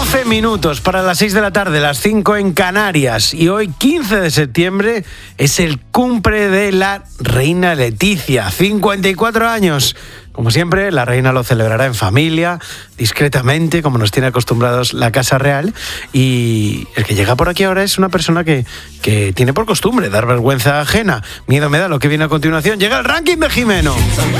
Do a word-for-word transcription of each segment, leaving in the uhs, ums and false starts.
doce minutos para las seis de la tarde, las cinco en Canarias. Y hoy, quince de septiembre, es el cumple de la reina Letizia, cincuenta y cuatro años. Como siempre, la reina lo celebrará en familia, discretamente, como nos tiene acostumbrados la Casa Real. Y el que llega por aquí ahora es una persona que, que tiene por costumbre dar vergüenza ajena. Miedo me da lo que viene a continuación. Llega el ranking de Jimeno.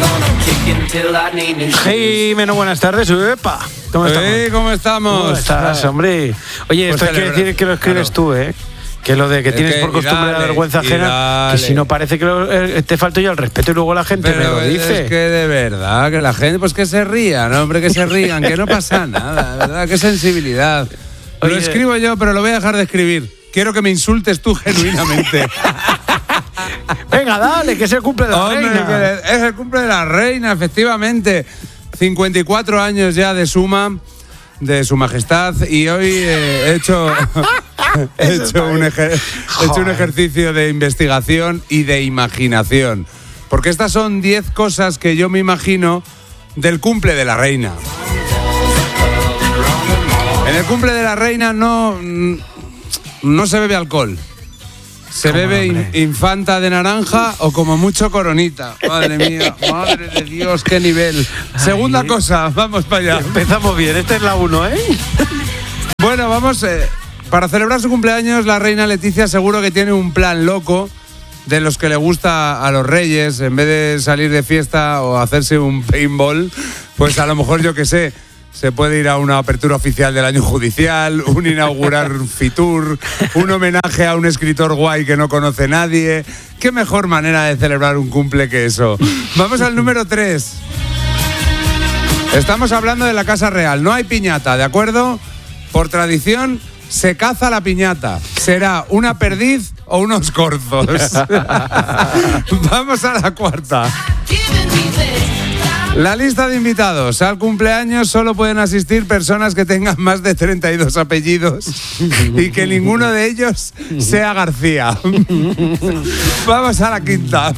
Jimeno, buenas tardes. Uepa. ¿Cómo estamos? Hey, ¿cómo estamos? ¿Cómo estás, hombre? Oye, Pues esto hay que decir que lo escribes claro. tú, ¿eh? Que lo de que Es tienes que, por costumbre dale, la vergüenza ajena, que si no parece que lo, eh, te falto yo al respeto y luego la gente Pero me lo dice. es que de verdad, que la gente, pues que se rían, hombre, que se rían, que no pasa nada, ¿verdad? Qué sensibilidad. Oye, lo escribo yo, pero lo voy a dejar de escribir. Quiero que me insultes tú genuinamente. Venga, dale, que es el cumple de la Hombre, reina. que es el cumple de la reina, efectivamente. cincuenta y cuatro años ya de suma, de su majestad, y hoy eh, he hecho... He hecho, un ejer- he hecho un ejercicio de investigación y de imaginación. Porque estas son diez cosas que yo me imagino del cumple de la reina. En el cumple de la reina no, no se bebe alcohol. Se ¿Cómo, bebe in- hombre? infanta de naranja o como mucho coronita. Madre mía, madre de Dios, qué nivel. Segunda Ay. cosa, vamos para allá. Empezamos bien, esta es la uno, ¿eh? Bueno, vamos, eh, para celebrar su cumpleaños, la reina Letizia seguro que tiene un plan loco de los que le gusta a los reyes. En vez de salir de fiesta o hacerse un paintball, pues a lo mejor, yo qué sé, se puede ir a una apertura oficial del año judicial, un inaugurar Fitur, un homenaje a un escritor guay que no conoce nadie. ¿Qué mejor manera de celebrar un cumple que eso? Vamos al número tres. Estamos hablando de la Casa Real. No hay piñata, ¿de acuerdo? Por tradición, se caza la piñata. Será una perdiz o unos corzos. Vamos a la cuarta. La lista de invitados. Al cumpleaños solo pueden asistir personas que tengan más de treinta y dos apellidos y que ninguno de ellos sea García. Vamos a la quinta.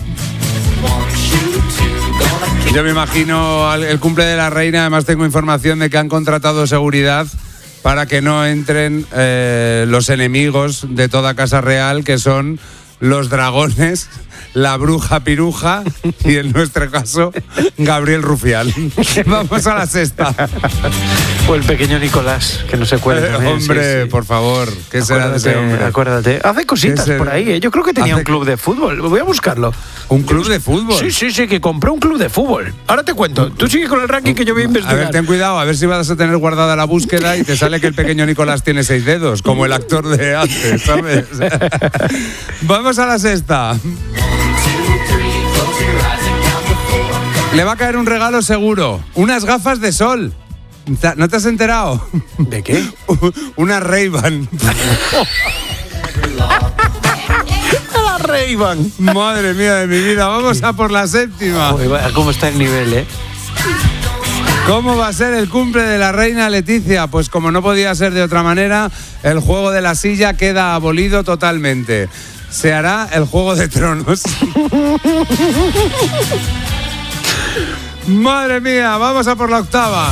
Yo me imagino al- el cumple de la reina. Además tengo información de que han contratado seguridad para que no entren eh, los enemigos de toda Casa Real, que son los dragones, la bruja piruja y, en nuestro caso, Gabriel Rufián. Vamos a la sexta. O el pequeño Nicolás, que no se cuele Eh, también, hombre, sí, sí. por favor, ¿qué será de ese Acuérdate, hombre? acuérdate. Hace cositas Ese- por ahí, ¿eh? Yo creo que tenía hace- un club de fútbol. Voy a buscarlo. ¿Un club de fútbol? Sí, sí, sí, que compró un club de fútbol. Ahora te cuento. Tú sigue con el ranking que yo voy a A investigar. ver, ten cuidado, a ver si vas a tener guardada la búsqueda y te sale que el pequeño Nicolás tiene seis dedos, como el actor de antes, ¿sabes? Vamos a la sexta. Le va a caer un regalo seguro. Unas gafas de sol. ¿No te has enterado? ¿De qué? Una Ray-Ban. La Ray-Ban. Madre mía de mi vida, vamos a por la séptima. Uy, vaya, ¿cómo está el nivel, eh? ¿Cómo va a ser el cumple de la reina Letizia? Pues como no podía ser de otra manera, el juego de la silla queda abolido totalmente. Se hará el Juego de Tronos. Madre mía, vamos a por la octava.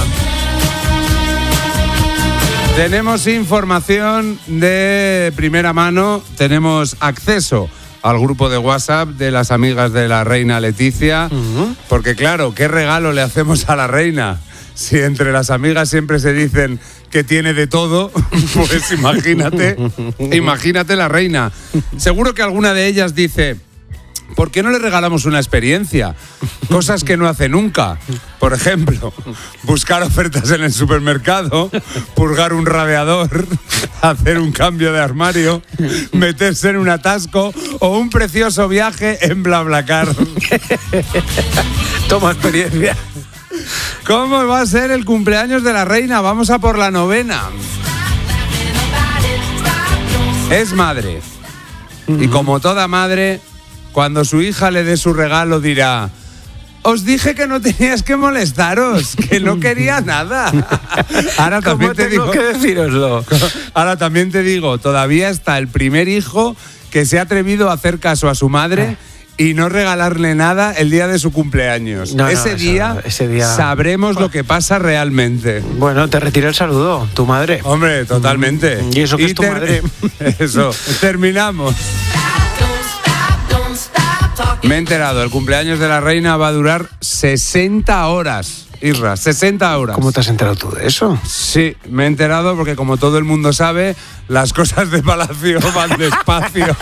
Tenemos información de primera mano, tenemos acceso al grupo de WhatsApp de las amigas de la reina Letizia, Uh-huh. porque claro, ¿qué regalo le hacemos a la reina? Si entre las amigas siempre se dicen que tiene de todo, pues imagínate, imagínate la reina. Seguro que alguna de ellas dice: ¿por qué no le regalamos una experiencia? Cosas que no hace nunca. Por ejemplo, buscar ofertas en el supermercado, purgar un radiador, hacer un cambio de armario, meterse en un atasco o un precioso viaje en BlaBlaCar. Toma experiencia. ¿Cómo va a ser el cumpleaños de la reina? Vamos a por la novena. Es madre. Y como toda madre, cuando su hija le dé su regalo dirá: os dije que no tenías que molestaros, que no quería nada. Ahora también ¿Cómo te tengo digo, que decíroslo? ahora también te digo, todavía está el primer hijo que se ha atrevido a hacer caso a su madre y no regalarle nada el día de su cumpleaños. No, no, ese, eso, día ese día sabremos lo que pasa realmente. Bueno, te retiré el saludo, tu madre. Hombre, totalmente. Y eso que es tu ter- madre. Eso, terminamos. Me he enterado, el cumpleaños de la reina va a durar sesenta horas. Isra, sesenta horas. ¿Cómo te has enterado tú de eso? Sí, me he enterado porque como todo el mundo sabe, las cosas de Palacio van despacio.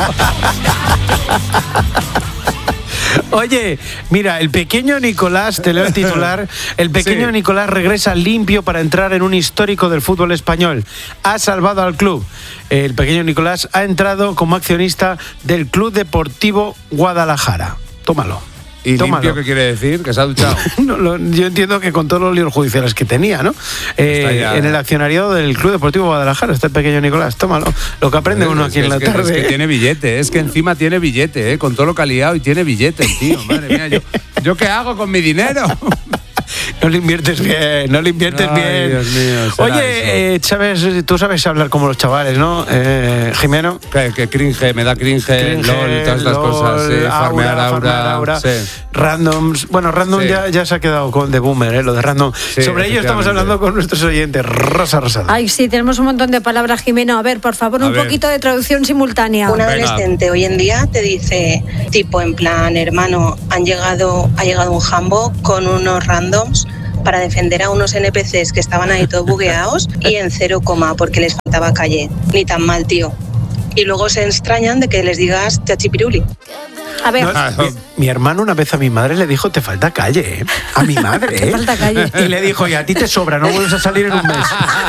Oye, mira, el pequeño Nicolás, te leo el titular, el pequeño Sí. Nicolás regresa limpio para entrar en un histórico del fútbol español. Ha salvado al club. El pequeño Nicolás ha entrado como accionista del Club Deportivo Guadalajara. Tómalo. ¿Y Tómalo. limpio qué quiere decir? Que se ha duchado. No, lo- yo entiendo que con todos los líos judiciales que tenía, ¿no? Eh, Está ya, en el eh. accionariado del Club Deportivo Guadalajara está el pequeño Nicolás. Tómalo. Lo que aprende uno Es aquí que- en la es que- tarde. Es que tiene billete, es que encima tiene billete, ¿eh? Con todo lo que ha liado y tiene billete, el tío. Madre mía, ¿yo, ¿yo qué hago con mi dinero? No le inviertes bien, no le inviertes Ay, bien. Dios mío, será Oye, eh, sabes, tú sabes hablar como los chavales, ¿no? Eh, Jimeno. Que, que cringe, me da cringe, Cringe, LOL y todas estas LOL, cosas. Sí, farmear aura. farmear aura, Sí. Randoms. Bueno, random Sí. ya, ya se ha quedado con de boomer, ¿eh? Lo de random. Sí, Sobre ello estamos efectivamente. hablando con nuestros oyentes. Rosa Rosada. Ay, sí, tenemos un montón de palabras, Jimeno. A ver, por favor, A un ver. poquito de traducción simultánea. Un adolescente hoy en día te dice, tipo en plan, hermano, han llegado, ha llegado un jambo con unos randoms para defender a unos N P Cs que estaban ahí todos bugueados y en cero coma porque les faltaba calle. Ni tan mal, tío. Y luego se extrañan de que les digas chachipiruli. A ver, No, Ah, mi, mi hermano una vez a mi madre le dijo, te falta calle, ¿eh? A mi madre, ¿eh? Te falta calle. Y le dijo, y a ti te sobra, no vuelves a salir en un mes.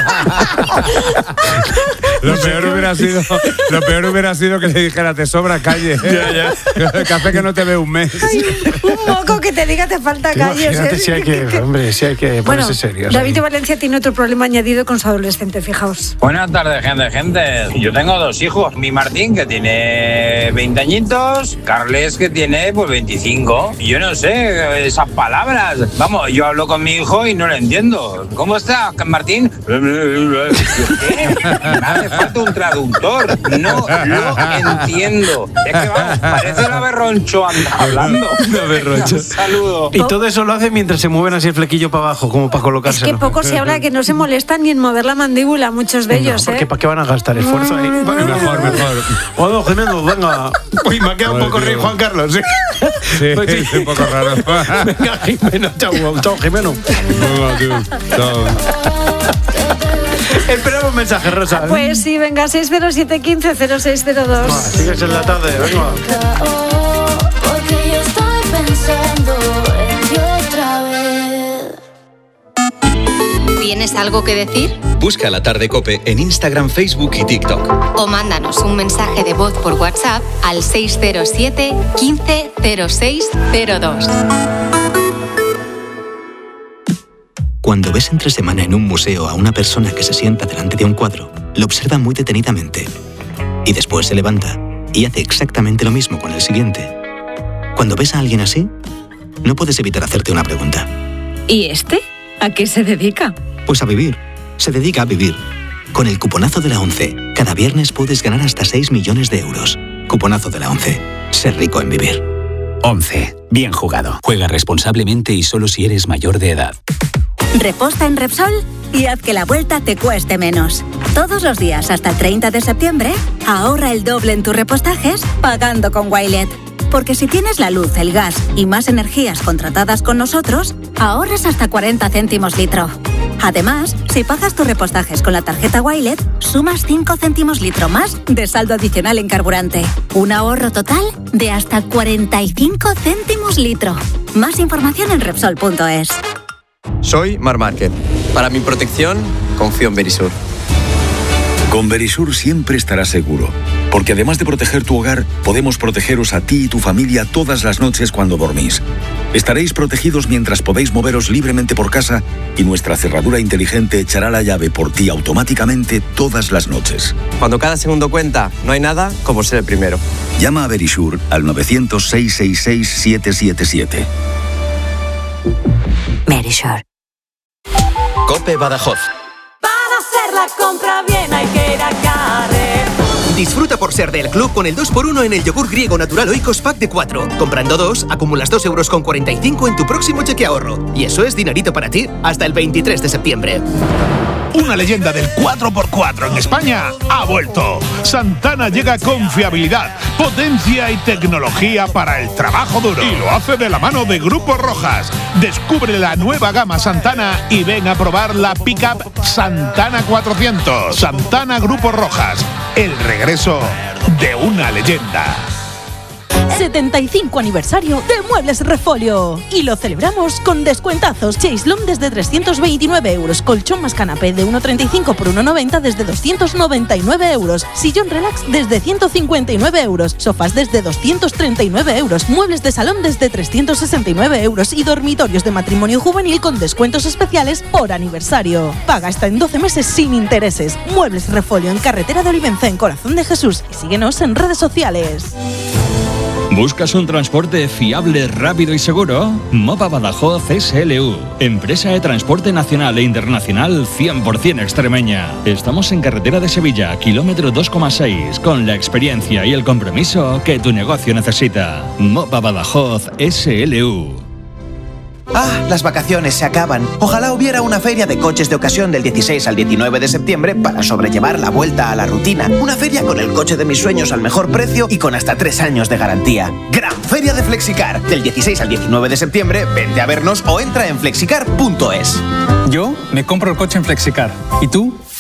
Lo peor hubiera sido, lo peor hubiera sido que le dijera, te sobra calle. ¿eh? Que hace que no te ve un mes. ay, un moco que te diga te falta calle. Imagínate ¿eh? si hay que, hombre, si hay que Bueno, ponerse serios. David ahí. de Valencia tiene otro problema añadido con su adolescente, fijaos. Buenas tardes, gente, gente. Yo tengo dos hijos. Mi Martín, que tiene veinte añitos, Carles, que tiene pues veinticinco. Y yo no sé esas palabras. Vamos, yo hablo con mi hijo y no lo entiendo. ¿Cómo está, Martín? ¿Qué? Me hace falta un traductor. No lo entiendo. Es que vamos, parece la berroncho anda hablando. La berroncho. Un saludo. Y todo eso lo hace mientras se mueven así el flequillo para abajo, como para Es colocárselo. que poco se habla que no se molestan ni en mover la mandíbula, muchos de ellos, No, ¿eh? porque ¿para qué van a gastar esfuerzo ahí? Mejor, mejor. Bueno, Jimeno, venga. Uy, me ha quedado un Joder, poco rey tío. Juan Carlos. ¿Sí? Sí, Pues sí. es un poco raro. Venga, Jimeno, chao, chao, Jimeno. Venga, tú, chao. Esperamos un mensaje, Rosa. Pues sí, venga, seis cero siete uno cinco cero seis cero Va, dos. sigues en la tarde, venga. Porque yo estoy pensando en ti otra vez. ¿Tienes algo que decir? Busca La Tarde COPE en Instagram, Facebook y TikTok. O mándanos un mensaje de voz por WhatsApp al seis cero siete, quince, cero seis cero dos. Cuando ves entre semana en un museo a una persona que se sienta delante de un cuadro, lo observa muy detenidamente y después se levanta y hace exactamente lo mismo con el siguiente. Cuando ves a alguien así, no puedes evitar hacerte una pregunta. ¿Y este? ¿A qué se dedica? Pues a vivir. Se dedica a vivir. Con el cuponazo de la ONCE, cada viernes puedes ganar hasta seis millones de euros. Cuponazo de la ONCE. Ser rico en vivir. once. Bien jugado. Juega responsablemente y solo si eres mayor de edad. Reposta en Repsol y haz que la vuelta te cueste menos. Todos los días hasta el treinta de septiembre, ahorra el doble en tus repostajes pagando con Wilet. Porque si tienes la luz, el gas y más energías contratadas con nosotros, ahorras hasta cuarenta céntimos litro. Además, si pagas tus repostajes con la tarjeta Wilet, sumas cinco céntimos litro más de saldo adicional en carburante. Un ahorro total de hasta cuarenta y cinco céntimos litro. Más información en Repsol punto es. Soy Mar Márquez. Para mi protección, confío en Verisur. Con Verisur siempre estarás seguro, porque además de proteger tu hogar, podemos protegeros a ti y tu familia todas las noches cuando dormís. Estaréis protegidos mientras podéis moveros libremente por casa y nuestra cerradura inteligente echará la llave por ti automáticamente todas las noches. Cuando cada segundo cuenta, no hay nada como ser el primero. Llama a Verisur al nueve cero cero, seis seis seis, siete siete siete. Verisur. COPE Badajoz. Para hacer la compra bien hay que ir a Carrefour. Disfruta por ser del club con el dos por uno en el yogur griego natural Oikos Pack de cuatro. Comprando dos, acumulas dos euros con cuarenta y cinco en tu próximo cheque ahorro. Y eso es dinerito para ti hasta el veintitrés de septiembre. Una leyenda del cuatro por cuatro en España ha vuelto. Santana llega con fiabilidad, potencia y tecnología para el trabajo duro. Y lo hace de la mano de Grupo Rojas. Descubre la nueva gama Santana y ven a probar la pickup Santana cuatrocientos. Santana Grupo Rojas, el regreso de una leyenda. setenta y cinco aniversario de Muebles Refolio. Y lo celebramos con descuentazos. Chaislón desde trescientos veintinueve euros. Colchón más canapé de uno treinta y cinco por uno noventa desde doscientos noventa y nueve euros. Sillón relax desde ciento cincuenta y nueve euros. Sofás desde doscientos treinta y nueve euros. Muebles de salón desde trescientos sesenta y nueve euros. Y dormitorios de matrimonio juvenil con descuentos especiales por aniversario. Paga hasta en doce meses sin intereses. Muebles Refolio en carretera de Olivenza, en Corazón de Jesús. Y síguenos en redes sociales. ¿Buscas un transporte fiable, rápido y seguro? Mopa Badajoz S L U, empresa de transporte nacional e internacional cien por ciento extremeña. Estamos en carretera de Sevilla, kilómetro dos coma seis, con la experiencia y el compromiso que tu negocio necesita. Mopa Badajoz S L U. Ah, las vacaciones se acaban. Ojalá hubiera una feria de coches de ocasión del dieciséis al diecinueve de septiembre para sobrellevar la vuelta a la rutina. Una feria con el coche de mis sueños al mejor precio y con hasta tres años de garantía. Gran Feria de Flexicar. Del dieciséis al diecinueve de septiembre, vente a vernos o entra en flexicar punto es. Yo me compro el coche en Flexicar. ¿Y tú?